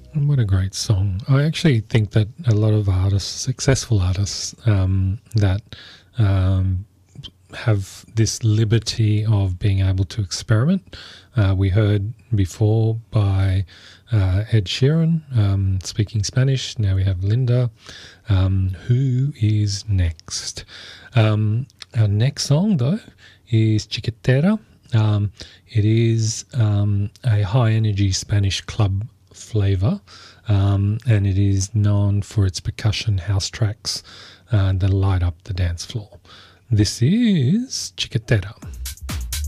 What a great song. I actually think that a lot of artists, successful artists, that um, have this liberty of being able to experiment. We heard before by Ed Sheeran speaking Spanish. Now we have Linda. Who is next? Our next song, though, is Chiquitera. It is a high energy Spanish club flavor, and it is known for its percussion house tracks that light up the dance floor. This is Chiquitera.